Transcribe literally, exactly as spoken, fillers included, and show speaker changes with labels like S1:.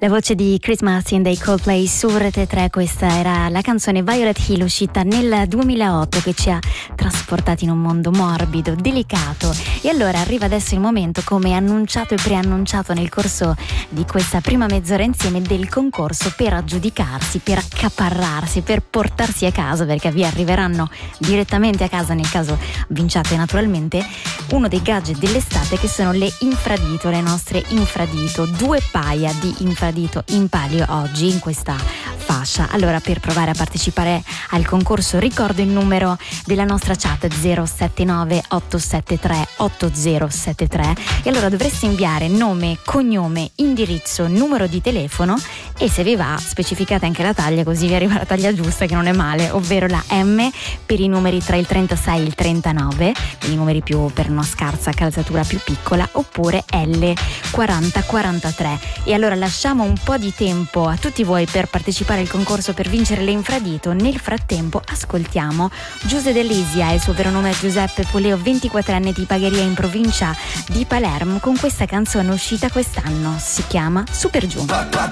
S1: La voce di Chris Martin dei Coldplay su Rete tre, questa era la canzone Violet Hill uscita nel duemilaotto che ci ha trasportati in un mondo morbido, delicato. E allora arriva adesso il momento, come annunciato e preannunciato nel corso di questa prima mezz'ora insieme, del concorso per aggiudicarsi, per accaparrarsi, per portarsi a casa, perché vi arriveranno direttamente a casa nel caso vinciate naturalmente uno dei gadget dell'estate che sono le infradito, le nostre infradito, due paia di infradito in palio oggi in questa fascia. Allora, per provare a partecipare al concorso ricordo il numero della nostra chat zero sette nove otto sette tre otto zero sette tre e allora dovreste inviare nome, cognome, indirizzo, numero di telefono e se vi va specificate anche la taglia, così vi arriva la taglia giusta, che non è male, ovvero la M per i numeri tra il trentasei e il trentanove, i numeri più per una scarsa calzatura più piccola, oppure L quaranta quarantatré. E allora lasciamo un po' di tempo a tutti voi per partecipare al concorso per vincere l'infradito. Nel frattempo ascoltiamo Giuse Delisia, il suo vero nome è Giuseppe Poleo, ventiquattrenne di Bagheria in provincia di Palermo, con questa canzone uscita quest'anno, si chiama Super Giù.